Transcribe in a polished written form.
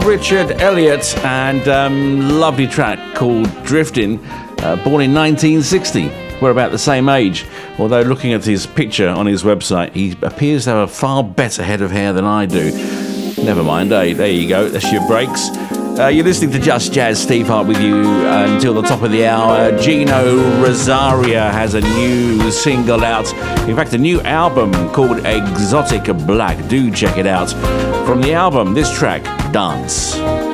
Richard Elliott, and lovely track called Drifting, born in 1960. We're about the same age, although looking at his picture on his website, he appears to have a far better head of hair than I do. Never mind, there you go, that's your breaks. You're listening to Just Jazz, Steve Hart with you until the top of the hour. Gino Rosaria has a new single out. In fact, a new album called Exotic Black. Do check it out. From the album, this track, Dance.